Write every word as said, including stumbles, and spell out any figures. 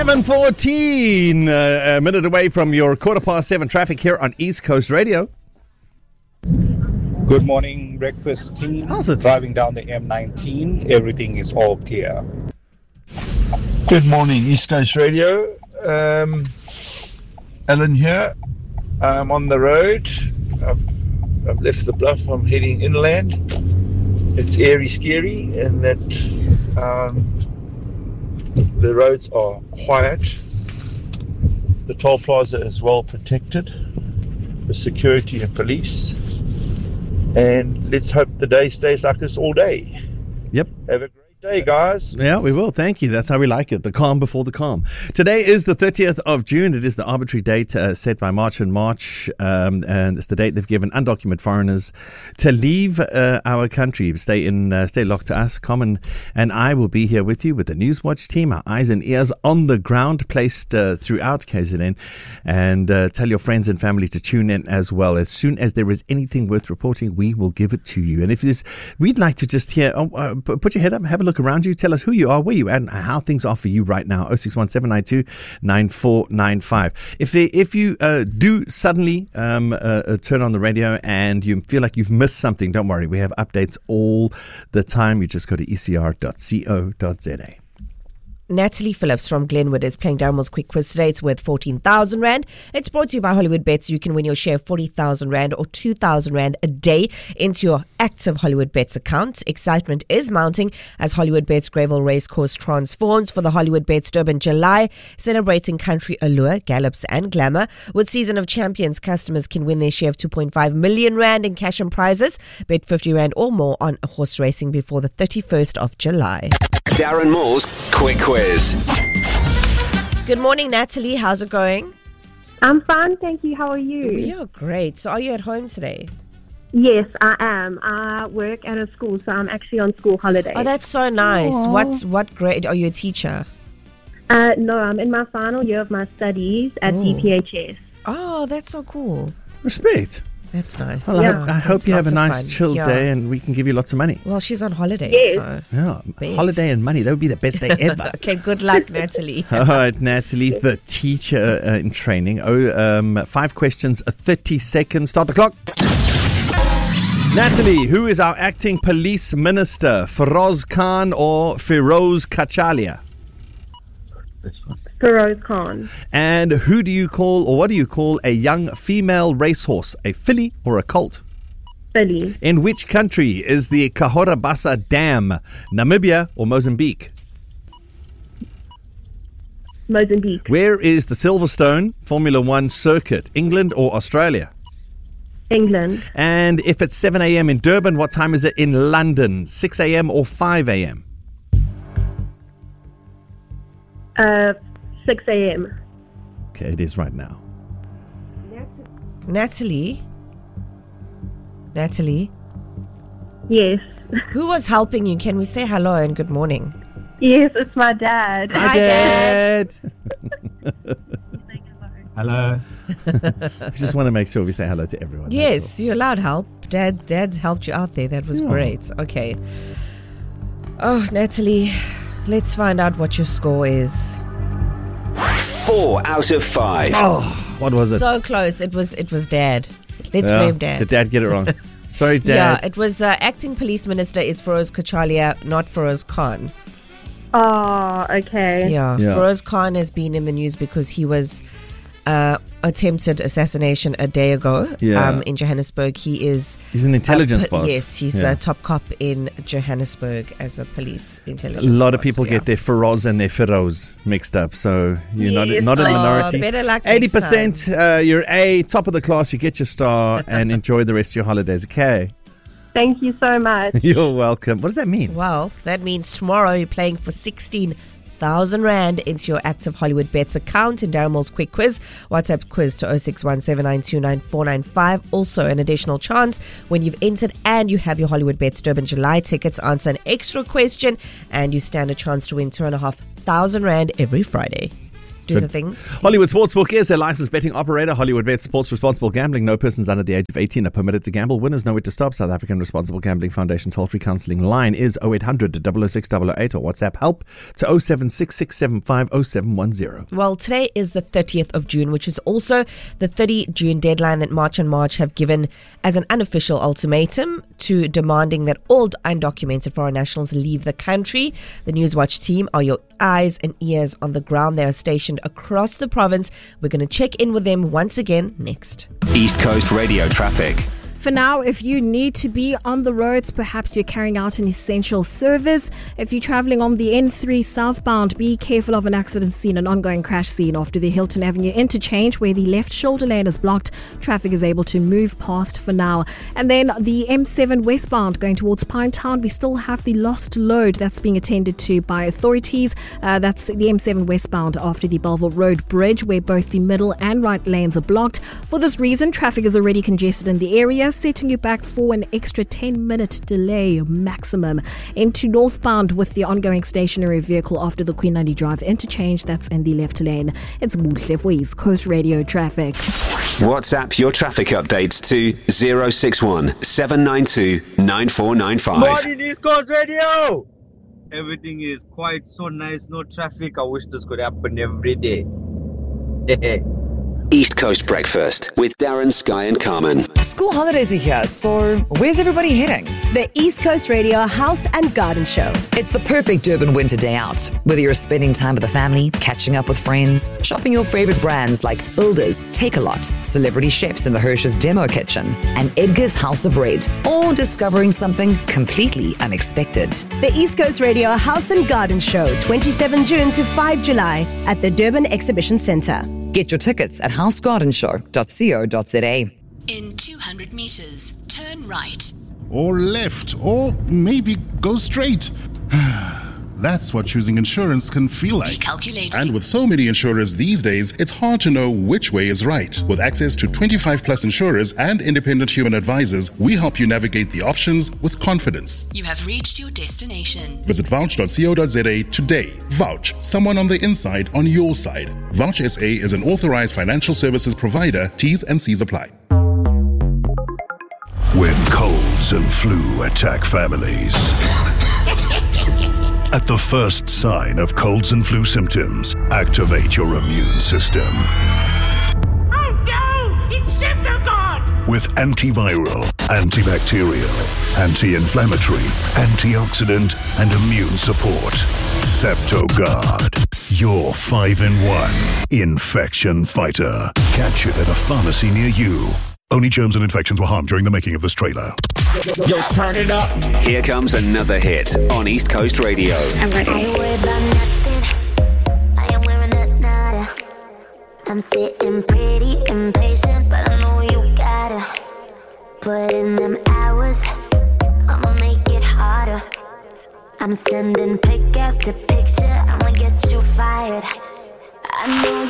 seven fourteen, uh, a minute away from your quarter past seven traffic here on East Coast Radio. Good morning, breakfast team. How's it? Driving down the M nineteen, everything is all clear. Good morning, East Coast Radio. Um, Alan here. I'm on the road. I've, I've left the bluff. I'm heading inland. It's airy, scary, and that um, the roads are quiet. The toll plaza is well protected with security and police. And let's hope the day stays like this all day. Yep. Have a great day, guys. Yeah, we will. Thank you. That's how we like it. The calm before the calm. Today is the thirtieth of June. It is the arbitrary date uh, set by March and March. Um, and it's the date they've given undocumented foreigners to leave uh, our country. Stay in, uh, stay locked to us. Common and I will be here with you with the Newswatch team. Our eyes and ears on the ground, placed uh, throughout K Z N. And uh, tell your friends and family to tune in as well. As soon as there is anything worth reporting, we will give it to you. And if there's, we'd like to just hear, oh, uh, put your head up, have a look around you, tell us who you are, where you are, and how things are for you right now. oh six one seven nine two nine four nine five. If they, if you uh, do suddenly um, uh, turn on the radio and you feel like you've missed something, don't worry. We have updates all the time. You just go to e c r dot co dot z a. Natalie Phillips from Glenwood is playing Darren's Quick Quiz today. It's worth fourteen thousand rand. It's brought to you by Hollywood Bets. You can win your share of forty thousand rand or two thousand rand a day into your active Hollywood Bets account. Excitement is mounting as Hollywood Bets Greyville Racecourse transforms for the Hollywood Bets Durban July, celebrating country allure, gallops and glamour. With Season of Champions, customers can win their share of two point five million rand in cash and prizes. Bet fifty rand or more on horse racing before the thirty-first of July. Darren Moore's Quick Quiz. Good morning, Natalie. How's it going? I'm fine, thank you. How are you? We are great. So are you at home today? Yes, I am. I work at a school, so I'm actually on school holiday. Oh, that's so nice. Aww. What what grade? Are you a teacher? Uh, no, I'm in my final year of my studies at Ooh. D P H S. Oh, that's so cool. Respect. That's nice. Well, Yeah. I hope, I hope It's you have a lots of nice fun. chilled Yeah. day and we can give you lots of money. Well, she's on holiday, Yes. so Yeah, Best. holiday and money. That would be the best day ever. okay. Good luck, Natalie. All right, Natalie, the teacher uh, in training. Oh, um, five questions, uh, thirty seconds. Start the clock. Natalie, who is our acting police minister? Feroz Khan or Feroz Kachalia? Feroz Khan. And who do you call, or what do you call, a young female racehorse? A filly or a colt? Billy. In which country is the Cahora Bassa Dam? Namibia or Mozambique? Mozambique. Where is the Silverstone Formula One circuit? England or Australia? England. And if it's seven a.m. in Durban, what time is it in London? six a.m. or five a.m.? Uh, six a.m. Okay, it is right now. Natalie. Natalie. Yes. Who was helping you? Can we say hello and good morning? Yes, it's my dad. Hi, Dad. Hello. I just want to make sure we say hello to everyone. Yes, you allowed help. Dad, Dad helped you out there. That was Yeah. great. Okay. Oh, Natalie, let's find out what your score is. Four out of five. Oh, what was it? So close. It was. It was Dad. Let's Yeah, blame Dad. Did Dad get it wrong? Sorry, Dad. Yeah, it was uh, acting police minister is Feroz Kachalia, not Feroz Khan. Oh, okay. Yeah, Yeah. Feroz Khan has been in the news because he was uh, attempted assassination a day ago Yeah. um, in Johannesburg. He is He's an intelligence a po- boss. Yes, he's Yeah. a top cop in Johannesburg as a police A intelligence. lot of boss, people yeah. get their Feroz and their Feroz mixed up, so you're not Yes. not a Oh, minority. better luck eighty next percent, uh, you're A, top of the class. You get your star and enjoy the rest of your holidays. Okay, Thank you so much. you're welcome. What does that mean? Well, that means tomorrow you're playing for sixteen thousand rand into your active Hollywood Bets account in Darren Moore's Quick Quiz. WhatsApp quiz to oh six one seven nine two nine four nine five. Also, an additional chance when you've entered and you have your Hollywood Bets Durban July tickets. Answer an extra question and you stand a chance to win two and a half thousand rand every Friday. do Good. the things. Hollywood Sportsbook is a licensed betting operator. Hollywood Bet supports responsible gambling. No persons under the age of eighteen are permitted to gamble. Winners know where to stop. South African Responsible Gambling Foundation toll-free counselling line is oh eight hundred, double oh six, double oh eight or WhatsApp help to oh seven six six seven five oh seven one oh. Well, today is the thirtieth of June, which is also the thirtieth of June deadline that March and March have given as an unofficial ultimatum to demanding that all undocumented foreign nationals leave the country. The Newswatch team are your eyes and ears on the ground. They are stationed across the province. We're going to check in with them once again next. East Coast Radio traffic. For now, if you need to be on the roads, perhaps you're carrying out an essential service. If you're traveling on the N three southbound, be careful of an accident scene, an ongoing crash scene after the Hilton Avenue interchange where the left shoulder lane is blocked. Traffic is able to move past for now. And then the M seven westbound going towards Pinetown, we still have the lost load that's being attended to by authorities. Uh, that's the M seven westbound after the Belleville Road Bridge where both the middle and right lanes are blocked. For this reason, traffic is already congested in the area, setting you back for an extra ten minute delay maximum. Into northbound with the ongoing stationary vehicle after the Queen Nandi Drive interchange, that's in the left lane. It's Buhle for East Coast Radio traffic. WhatsApp your traffic updates to zero six one seven nine two nine four nine five. Morning East Coast Radio! Everything is quite so nice, no traffic. I wish this could happen every day. East Coast Breakfast with Darren, Sky and Carmen. School holidays are here, so where's everybody heading? The East Coast Radio House and Garden Show. It's the perfect Durban winter day out. Whether you're spending time with the family, catching up with friends, shopping your favorite brands like Builders, Take-A-Lot, celebrity chefs in the Hirsch's Demo Kitchen, and Edgar's House of Red, or discovering something completely unexpected. The East Coast Radio House and Garden Show, twenty-seventh of June to fifth of July at the Durban Exhibition Centre. Get your tickets at house garden show dot co dot za. In two hundred meters, turn right. Or left, or maybe go straight. That's what choosing insurance can feel like. Recalculating. And with so many insurers these days, it's hard to know which way is right. With access to twenty-five plus insurers and independent human advisors, we help you navigate the options with confidence. You have reached your destination. Visit vouch dot co dot za today. Vouch, someone on the inside on your side. Vouch S A is an authorized financial services provider. T's and C's apply. When colds and flu attack families. At the first sign of colds and flu symptoms, activate your immune system. Oh no! It's Septogard! With antiviral, antibacterial, anti-inflammatory, antioxidant, and immune support. Septogard. Your five in one infection fighter. Catch it at a pharmacy near you. Only germs and infections were harmed during the making of this trailer. Yo, turn it up. Here comes another hit on East Coast Radio. I'm ready. I ain't worried about nothing. I am wearing a nada. I'm sitting pretty impatient, but I know you gotta put in them hours. I'ma make it harder. I'm sending pick after picture. I'ma get you fired. I know